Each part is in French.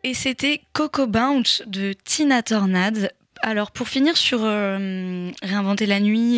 Et c'était Coco Bounce de Tina Tornade. Alors, pour finir sur réinventer la nuit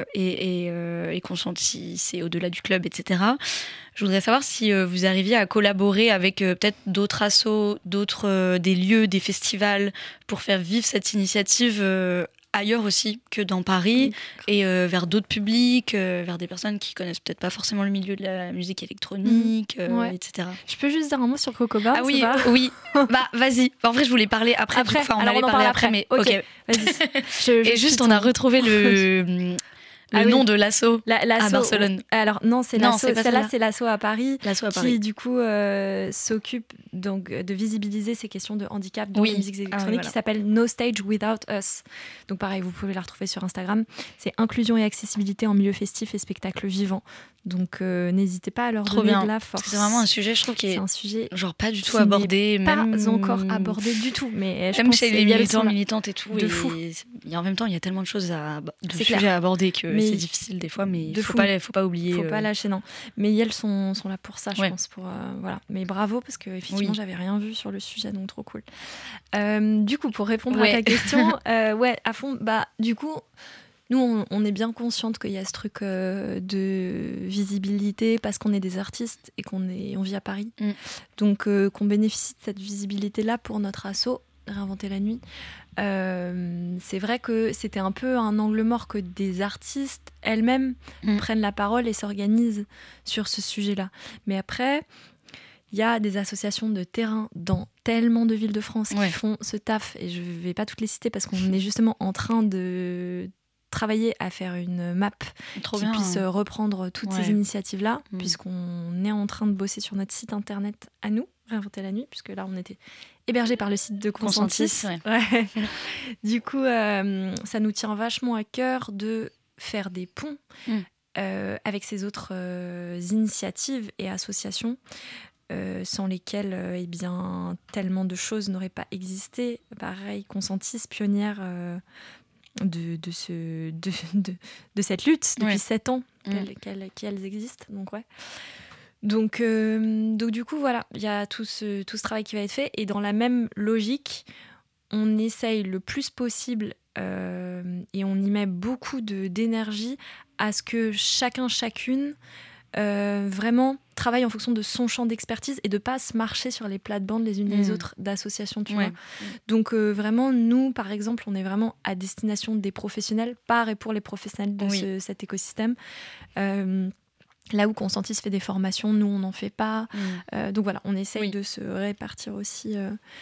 et Consenti, c'est au-delà du club, etc., je voudrais savoir si vous arriviez à collaborer avec peut-être d'autres assos, des lieux, des festivals, pour faire vivre cette initiative ailleurs aussi que dans Paris, et vers d'autres publics, vers des personnes qui connaissent peut-être pas forcément le milieu de la musique électronique, etc. Je peux juste dire un mot sur Coco Bounce? Ah oui, oui. Bah vas-y. En vrai, je voulais parler après. Enfin, on allait parler après, mais ok. Vas-y. Et juste, on a retrouvé le nom de l'asso à Barcelone. Alors non, c'est l'asso. Celle-là, c'est l'asso à Paris. L'asso à Paris. Qui du coup s'occupe donc de visibiliser ces questions de handicap dans les musiques électroniques, qui s'appelle No Stage Without Us. Donc pareil, vous pouvez la retrouver sur Instagram. C'est inclusion et accessibilité en milieu festif et spectacle vivant. Donc n'hésitez pas à leur donner de la force. C'est vraiment un sujet, je trouve, qui est un sujet genre pas du tout abordé, pas encore abordé du tout, mais même chez les militants, militantes et tout. De fou. Et en même temps, il y a tellement de choses sujets à aborder que c'est difficile des fois, mais il faut pas oublier. Faut pas lâcher, non. Mais elles sont là pour ça, je pense. Voilà. Mais bravo, parce que effectivement, j'avais rien vu sur le sujet, donc trop cool. Du coup, pour répondre à ta question, à fond. Bah, du coup. Nous, on est bien consciente qu'il y a ce truc de visibilité parce qu'on est des artistes et qu'on vit à Paris. Donc, qu'on bénéficie de cette visibilité-là pour notre asso, Réinventer la nuit. C'est vrai que c'était un peu un angle mort que des artistes elles-mêmes prennent la parole et s'organisent sur ce sujet-là. Mais après, il y a des associations de terrain dans tellement de villes de France qui font ce taf. Et je ne vais pas toutes les citer parce qu'on est justement en train de travailler à faire une map puisse reprendre toutes ces initiatives-là, puisqu'on est en train de bosser sur notre site internet à nous, Réinventer la nuit, puisque là, on était hébergés par le site de Consentis. Du coup, ça nous tient vachement à cœur de faire des ponts avec ces autres initiatives et associations sans lesquelles eh bien, tellement de choses n'auraient pas existé. Pareil, Consentis, pionnière de cette lutte depuis 7 ans qu'elles existent. Donc, du coup, voilà, il y a tout ce travail qui va être fait. Et dans la même logique, on essaye le plus possible et on y met beaucoup d'énergie à ce que chacune vraiment travaille en fonction de son champ d'expertise et de pas se marcher sur les plates-bandes les unes les autres d'associations, tu vois. Donc vraiment, nous, par exemple, on est vraiment à destination des professionnels, par et pour les professionnels de cet écosystème. Là où Consentis fait des formations, nous, on n'en fait pas. Donc voilà, on essaye de se répartir aussi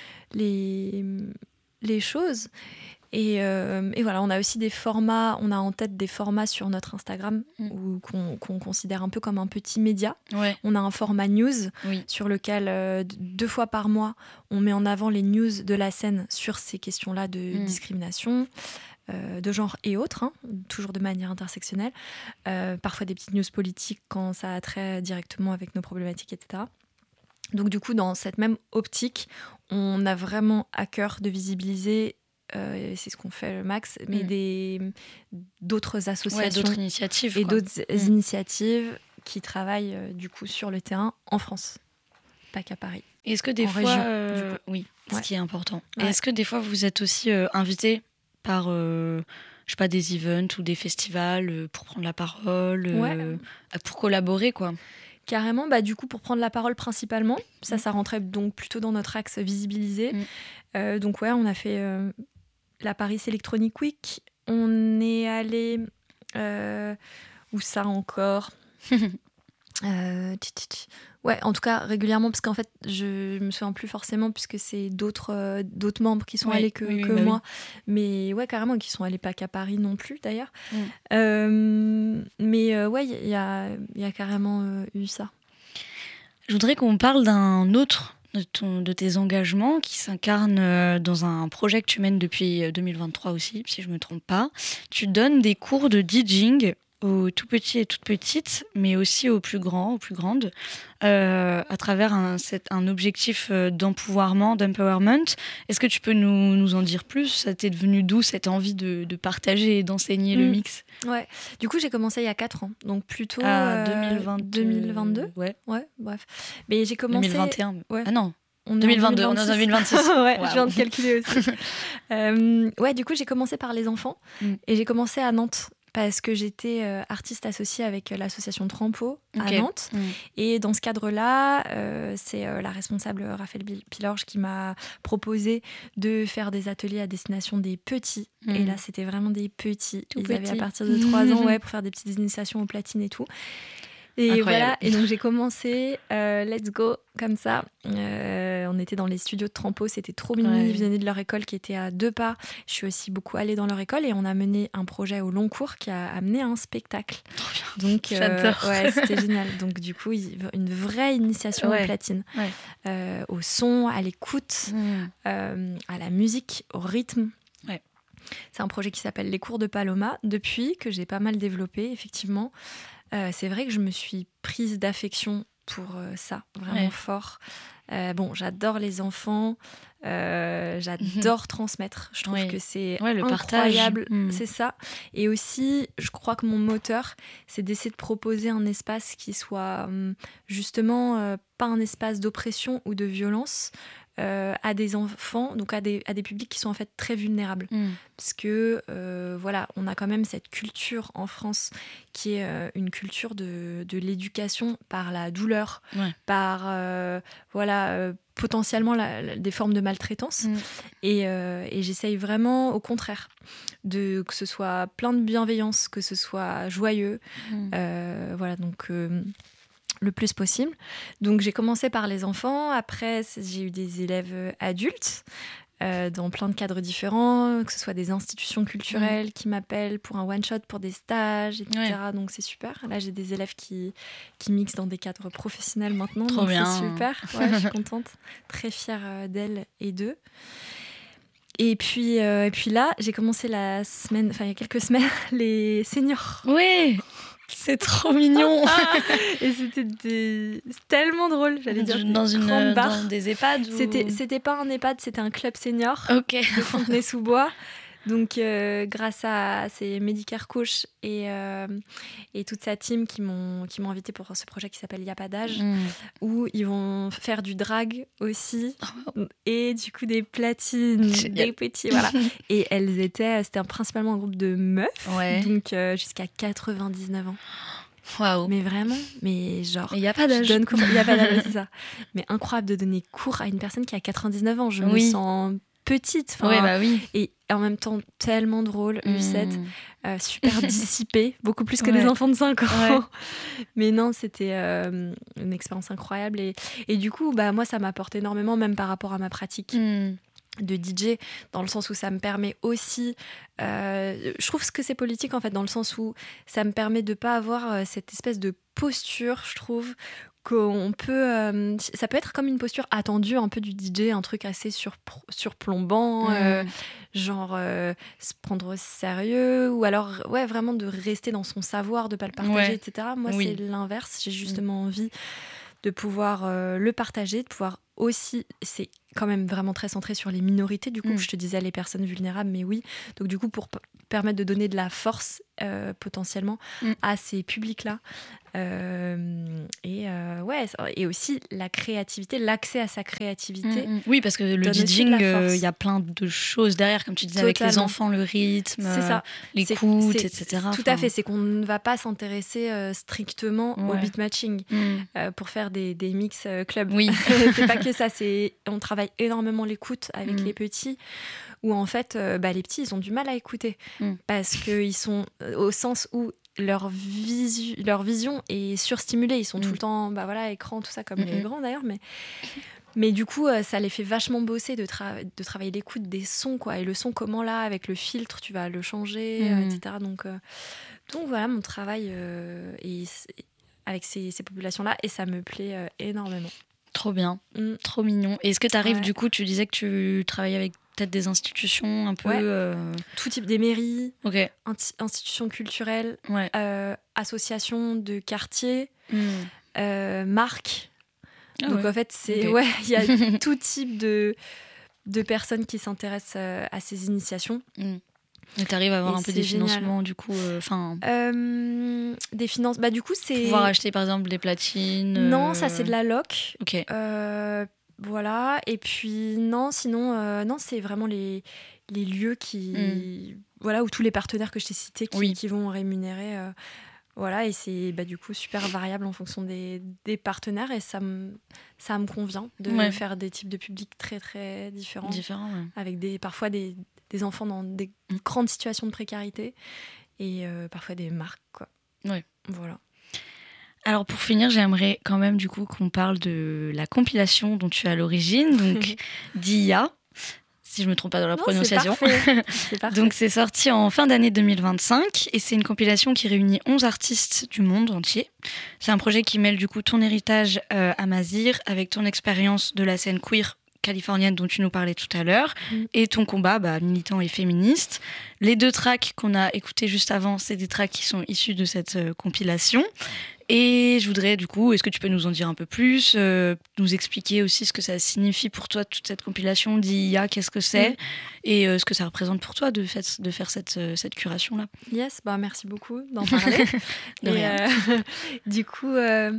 les choses. Et voilà, on a aussi des formats, on a en tête des formats sur notre Instagram qu'on considère un peu comme un petit média. On a un format news sur lequel 2 fois par mois, on met en avant les news de la scène sur ces questions-là de discrimination, de genre et autres, toujours de manière intersectionnelle. Parfois des petites news politiques quand ça a trait directement avec nos problématiques, etc. Donc du coup, dans cette même optique, on a vraiment à cœur de visibiliser c'est ce qu'on fait le max, mais d'autres associations, d'autres initiatives, et d'autres initiatives qui travaillent du coup sur le terrain en France, pas qu'à Paris. Et est-ce que des fois, ce qui est important. Et est-ce que des fois vous êtes aussi invité par je sais pas, des events ou des festivals pour prendre la parole, pour collaborer, quoi? Carrément, du coup, pour prendre la parole principalement, ça rentrait donc plutôt dans notre axe visibilisé. Donc on a fait la Paris Electronic Week. On est allé où ça encore en tout cas régulièrement, parce qu'en fait je me souviens plus forcément puisque c'est d'autres membres qui sont allés que moi, mais carrément, qui sont allés pas qu'à Paris non plus d'ailleurs. Mais il y a carrément eu ça. Je voudrais qu'on parle d'un autre de tes engagements qui s'incarne dans un projet que tu mènes depuis 2023 aussi, si je me trompe pas. Tu donnes des cours de DJing aux tout petits et toutes petites, mais aussi aux plus grands, aux plus grandes, à travers un objectif d'empowerment. Est-ce que tu peux nous en dire plus? Ça t'est devenu d'où cette envie de partager et d'enseigner le mix? Du coup j'ai commencé il y a 4 ans, donc plutôt 2022. Ouais, bref. Mais j'ai commencé... 2021. Ah non. on est 2022, en on est en 2026. Ouais, Wow. je viens de calculer aussi. Ouais, du coup, j'ai commencé par les enfants et j'ai commencé à Nantes parce que j'étais artiste associée avec l'association Trampo à Nantes. Et dans ce cadre-là, c'est la responsable Raphaël Pilorge qui m'a proposé de faire des ateliers à destination des petits. Et là, c'était vraiment des petits. Ils avaient à partir de 3 ans pour faire des petites initiations aux platines et tout. Et incroyable. voilà, et donc j'ai commencé, let's go, comme ça. On était dans les studios de Trampo, c'était trop mignon. Ils venaient de leur école qui était à 2 pas. Je suis aussi beaucoup allée dans leur école et on a mené un projet au long cours qui a amené à un spectacle. Trop bien. Donc, j'adore. Ouais, c'était génial. Donc du coup, une vraie initiation aux platines, au son, à l'écoute, à la musique, au rythme. Ouais. C'est un projet qui s'appelle Les Cours de Paloma, depuis que j'ai pas mal développé, effectivement. C'est vrai que je me suis prise d'affection pour ça, vraiment fort. Bon, j'adore les enfants, j'adore transmettre. Je trouve que c'est le incroyable, partage. c'est ça. Et aussi, je crois que mon moteur, c'est d'essayer de proposer un espace qui soit justement pas un espace d'oppression ou de violence, à des enfants, donc à des publics qui sont en fait très vulnérables. Parce que voilà, on a quand même cette culture en France qui est une culture de l'éducation par la douleur, par potentiellement des formes de maltraitance. Et j'essaye vraiment au contraire que ce soit plein de bienveillance, que ce soit joyeux. Voilà, donc le plus possible. Donc j'ai commencé par les enfants, après j'ai eu des élèves adultes dans plein de cadres différents, que ce soit des institutions culturelles qui m'appellent pour un one-shot, pour des stages, etc. Donc c'est super. Là j'ai des élèves qui mixent dans des cadres professionnels maintenant, Trop donc bien. c'est super. Ouais, je suis contente, très fière d'elles et d'eux. Et puis là, j'ai commencé il y a quelques semaines, les seniors. Oui, c'est trop mignon. Et c'était tellement drôle, j'allais dire dans des EHPAD C'était pas un EHPAD, c'était un club senior de Fontenay-sous-Bois. Donc grâce à ces Medicare Coach et toute sa team qui m'ont invité pour ce projet qui s'appelle Y a pas d'âge, où ils vont faire du drag aussi, et du coup des platines, des petits, voilà. Et c'était principalement un groupe de meufs, donc jusqu'à 99 ans. Waouh. Mais vraiment, mais genre... Il n'y a pas d'âge. Il n'y a pas d'âge, c'est ça. Mais incroyable de donner cours à une personne qui a 99 ans. Je me sens petite. Et en même temps, tellement drôle, lucette, super dissipée, beaucoup plus que des enfants de 5 ans. Mais non, c'était une expérience incroyable. Et du coup, moi, ça m'apporte énormément, même par rapport à ma pratique. De DJ, dans le sens où ça me permet aussi, je trouve que c'est politique en fait, dans le sens où ça me permet de pas avoir cette espèce de posture, je trouve qu'on peut, ça peut être comme une posture attendue un peu du DJ, un truc assez surplombant, genre se prendre au sérieux, ou alors vraiment de rester dans son savoir, de pas le partager, etc. Moi c'est l'inverse, j'ai justement envie de pouvoir le partager, de pouvoir aussi, c'est quand même vraiment très centré sur les minorités, du coup, je te disais les personnes vulnérables, mais oui, donc du coup pour permettre de donner de la force potentiellement à ces publics-là, et aussi la créativité, l'accès à sa créativité. Oui, parce que le DJing, il y a plein de choses derrière, comme tu disais, avec les enfants, le rythme, l'écoute, etc. Tout à fait, c'est qu'on ne va pas s'intéresser strictement au beat matching pour faire des mix club. Oui. C'est pas que ça, on travaille énormément l'écoute avec les petits, où en fait, les petits, ils ont du mal à écouter, parce qu'ils sont au sens où leur vision est surstimulée. Ils sont tout le temps, écran, tout ça, comme les grands d'ailleurs, mais du coup, ça les fait vachement bosser de travailler l'écoute des sons, quoi. Et le son, comment là, avec le filtre, tu vas le changer, etc. Donc voilà, mon travail avec ces populations-là, et ça me plaît énormément. Trop bien, trop mignon. Et est-ce que tu arrives, du coup, tu disais que tu travailles avec peut-être des institutions un peu... Tout type, des mairies, institutions culturelles, associations de quartier, marques. Donc en fait, il y a tout type de personnes qui s'intéressent à ces initiations. Et tu arrives à avoir un peu des financements, du coup, des finances, du coup, c'est... Pouvoir acheter, par exemple, des platines... Non, ça, c'est de la loc. Ok. Voilà, et puis non, sinon, non, c'est vraiment les lieux voilà, où tous les partenaires que je t'ai cités qui vont rémunérer. Voilà, et c'est du coup super variable en fonction des partenaires, et ça me convient de faire des types de publics très très différents avec parfois des enfants dans des grandes situations de précarité, et parfois des marques, quoi. Ouais. Voilà. Alors pour finir, j'aimerais quand même du coup qu'on parle de la compilation dont tu es à l'origine, donc d'IA, si je me trompe pas dans la prononciation. C'est parfait. Donc c'est sorti en fin d'année 2025 et c'est une compilation qui réunit 11 artistes du monde entier. C'est un projet qui mêle du coup ton héritage amazigh avec ton expérience de la scène queer californienne dont tu nous parlais tout à l'heure, et ton combat militant et féministe. Les 2 tracks qu'on a écoutés juste avant, c'est des tracks qui sont issus de cette compilation. Et je voudrais du coup, est-ce que tu peux nous en dire un peu plus, nous expliquer aussi ce que ça signifie pour toi, toute cette compilation d'IA, qu'est-ce que c'est, et ce que ça représente pour toi de faire cette curation-là. Yes, merci beaucoup d'en parler. De rien. Du coup...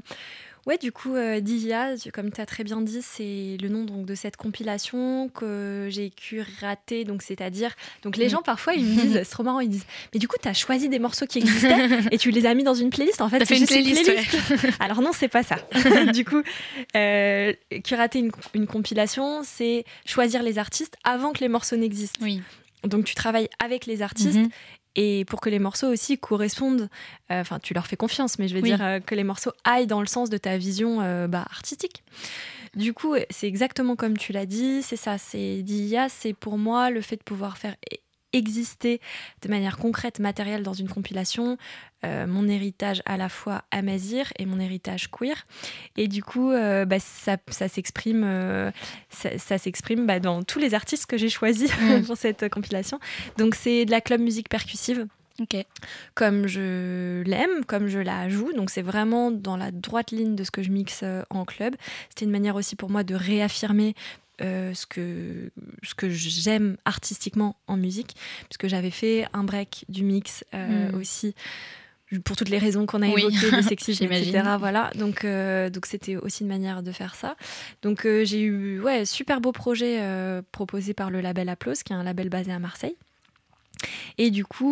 DIA, comme tu as très bien dit, c'est le nom donc, de cette compilation que j'ai curatée. Donc, c'est-à-dire, les gens parfois ils me disent, c'est trop marrant, ils disent, mais du coup tu as choisi des morceaux qui existaient et tu les as mis dans une playlist. En fait, c'est juste une playlist. Ouais. Alors non, c'est pas ça. Du coup, curater une compilation, c'est choisir les artistes avant que les morceaux n'existent. Oui. Donc tu travailles avec les artistes. Et pour que les morceaux aussi correspondent, tu leur fais confiance, mais je veux dire que les morceaux aillent dans le sens de ta vision artistique. Du coup, c'est exactement comme tu l'as dit, c'est ça, c'est d'IA, c'est pour moi le fait de pouvoir faire exister de manière concrète, matérielle dans une compilation, mon héritage à la fois amazigh et mon héritage queer. Et du coup, ça s'exprime dans tous les artistes que j'ai choisis pour cette compilation. Donc c'est de la club musique percussive. Okay. Comme je l'aime, comme je la joue. Donc c'est vraiment dans la droite ligne de ce que je mixe en club. C'était une manière aussi pour moi de réaffirmer ce que j'aime artistiquement en musique, puisque j'avais fait un break du mix aussi, pour toutes les raisons qu'on a évoquées, de sexisme, etc. Voilà. Donc c'était aussi une manière de faire ça. Donc j'ai eu super beau projet proposé par le label Applause, qui est un label basé à Marseille. Et du coup,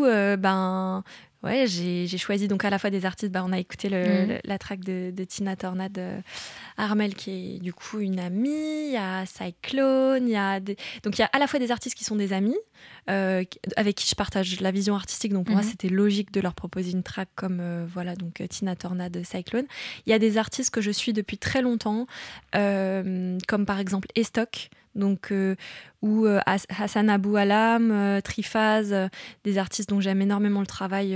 j'ai choisi donc à la fois des artistes. On a écouté la track de Tina Tornade, Armel, qui est du coup une amie. Il y a Cyclone. Donc il y a à la fois des artistes qui sont des amis, avec qui je partage la vision artistique. Donc pour moi, c'était logique de leur proposer une track comme donc Tina Tornade, Cyclone. Il y a des artistes que je suis depuis très longtemps, comme par exemple Estoc. Donc, ou Hassan Abou Alam, Trifaz, des artistes dont j'aime énormément le travail,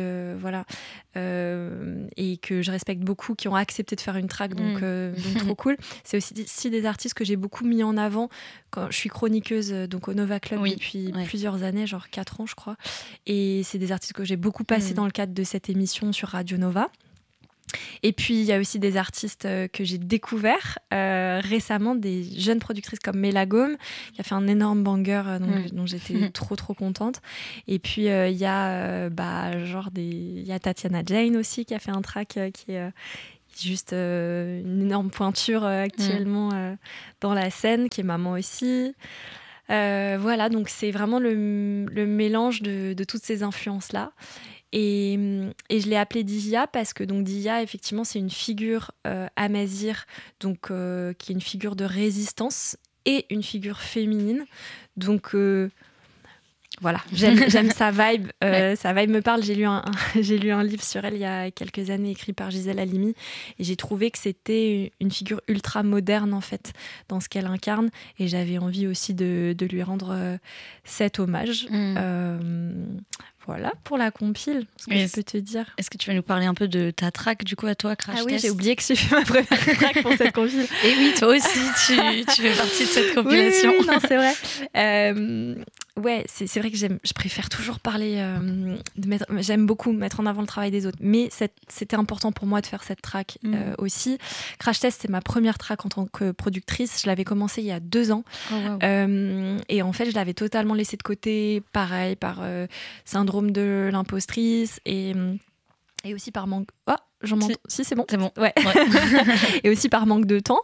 et que je respecte beaucoup, qui ont accepté de faire une track, donc trop cool. C'est aussi des artistes que j'ai beaucoup mis en avant quand je suis chroniqueuse donc au Nova Club depuis plusieurs années, genre 4 ans je crois, et c'est des artistes que j'ai beaucoup passés dans le cadre de cette émission sur Radio Nova. Et puis il y a aussi des artistes que j'ai découverts récemment, des jeunes productrices comme Melagome, qui a fait un énorme banger dont j'étais trop contente. Et puis il y a Tatiana Jane aussi, qui a fait un track qui est juste une énorme pointure actuellement dans la scène, qui est maman aussi. Voilà, donc c'est vraiment le mélange de toutes ces influences-là. Et je l'ai appelée Dihia parce que donc Dihia, effectivement, c'est une figure amazigh, donc qui est une figure de résistance et une figure féminine. Donc voilà, j'aime sa vibe. Sa vibe me parle. J'ai lu un livre sur elle il y a quelques années, écrit par Gisèle Halimi, et j'ai trouvé que c'était une figure ultra moderne en fait dans ce qu'elle incarne, et j'avais envie aussi de lui rendre cet hommage. Voilà pour la compile, ce que je peux te dire. Est-ce que tu vas nous parler un peu de ta track, du coup, à toi, Crash Test ? Ah oui, j'ai oublié que j'ai fait ma première track pour cette compile. Et oui, toi aussi, tu fais partie de cette compilation. Oui, non, c'est vrai. C'est vrai que je préfère toujours parler, j'aime beaucoup mettre en avant le travail des autres, mais c'était important pour moi de faire cette track aussi. Crash Test, c'est ma première track en tant que productrice. Je l'avais commencé il y a 2 ans. Oh, wow. Et en fait, je l'avais totalement laissé de côté, pareil, par syndrome de l'impostrice et aussi par manque... Oh, Si, c'est bon. C'est bon. Ouais. Et aussi par manque de temps.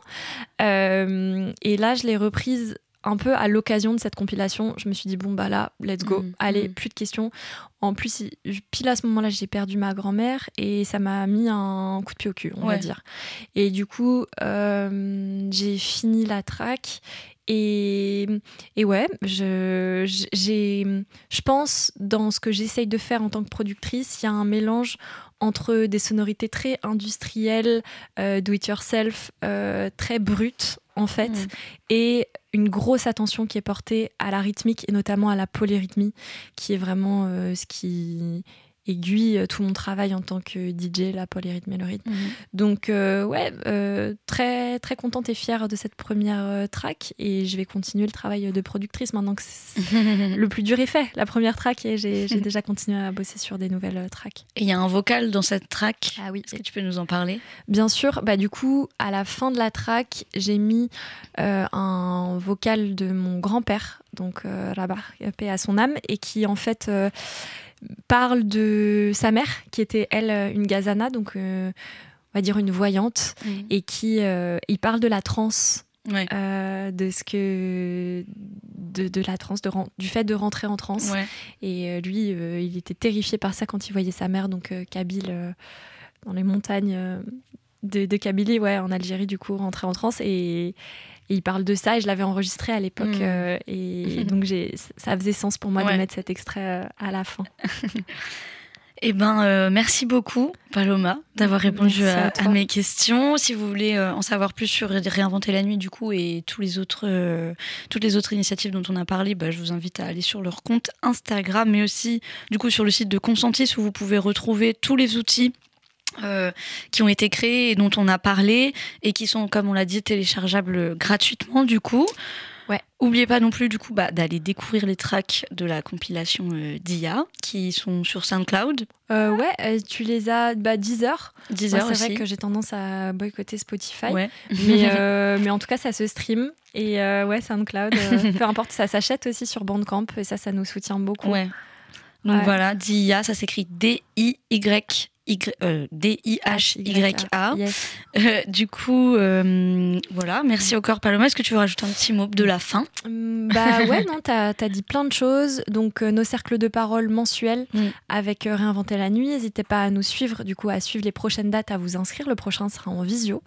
Et là, je l'ai reprise un peu à l'occasion de cette compilation. Je me suis dit, bon, bah là, let's go. Allez, plus de questions. En plus, pile à ce moment-là, j'ai perdu ma grand-mère et ça m'a mis un coup de pied au cul, on va dire. Et du coup, j'ai fini la track. Et ouais, je pense, dans ce que j'essaye de faire en tant que productrice, il y a un mélange entre des sonorités très industrielles, do-it-yourself, très brutes, en fait, et une grosse attention qui est portée à la rythmique et notamment à la polyrythmie, qui est vraiment ce qui aiguille tout mon travail en tant que DJ, la polyrythmie et le rythme. Donc très, très contente et fière de cette première track, et je vais continuer le travail de productrice maintenant que le plus dur est fait, la première track, et j'ai déjà continué à bosser sur des nouvelles tracks. Et il y a un vocal dans cette track. Ah oui. Est-ce que tu peux nous en parler ? Bien sûr. Du coup, à la fin de la track, j'ai mis un vocal de mon grand-père, donc Rabat, paix à son âme, et qui en fait parle de sa mère, qui était elle une gazana, donc on va dire une voyante, et qui il parle de la transe, de ce que de la transe, du fait de rentrer en transe. Et lui, il était terrifié par ça quand il voyait sa mère, donc Kabyle, dans les montagnes de Kabylie, en Algérie, du coup, rentrer en transe, et il parle de ça, et je l'avais enregistré à l'époque, et donc ça faisait sens pour moi de mettre cet extrait à la fin. Eh ben, merci beaucoup, Paloma, d'avoir répondu à mes questions. Si vous voulez en savoir plus sur Réinventer la nuit, du coup, et toutes les autres initiatives dont on a parlé, je vous invite à aller sur leur compte Instagram, mais aussi, du coup, sur le site de Consentis, où vous pouvez retrouver tous les outils qui ont été créés et dont on a parlé, et qui sont, comme on l'a dit, téléchargeables gratuitement, du coup. Oubliez pas non plus, du coup, d'aller découvrir les tracks de la compilation d'IA, qui sont sur SoundCloud. Tu les as, Deezer. Deezer c'est aussi. vrai que j'ai tendance à boycotter Spotify, mais en tout cas ça se stream, et SoundCloud, peu importe, ça s'achète aussi sur Bandcamp, et ça nous soutient beaucoup. Donc voilà, DIA, ça s'écrit D-I-H-Y-A. Yes. Du coup, voilà, merci encore, Paloma. Est-ce que tu veux rajouter un petit mot de la fin ? Non, t'as dit plein de choses. Donc, nos cercles de parole mensuels avec Réinventer la nuit. N'hésitez pas à nous suivre, du coup, à suivre les prochaines dates, à vous inscrire. Le prochain sera en visio.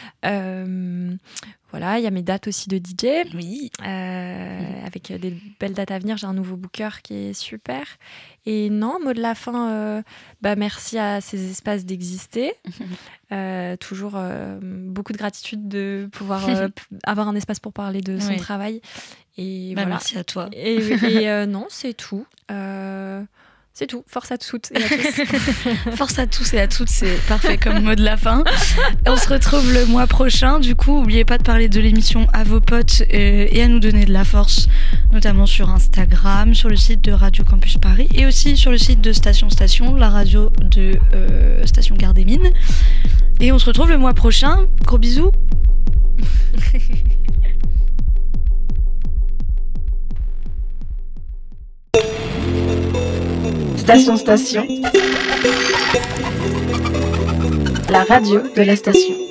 Voilà, il y a mes dates aussi de DJ. Avec des belles dates à venir. J'ai un nouveau booker qui est super. Et non, mot de la fin, merci à ces espaces d'exister. Toujours beaucoup de gratitude de pouvoir avoir un espace pour parler de son travail. Et voilà. Merci à toi. Et non, c'est tout. C'est tout. Force à toutes et à tous. Force à tous et à toutes, c'est parfait comme mot de la fin. On se retrouve le mois prochain. Du coup, n'oubliez pas de parler de l'émission à vos potes et à nous donner de la force, notamment sur Instagram, sur le site de Radio Campus Paris, et aussi sur le site de Station, la radio de Station Gare des Mines. Et on se retrouve le mois prochain. Gros bisous. Station, la radio de la station.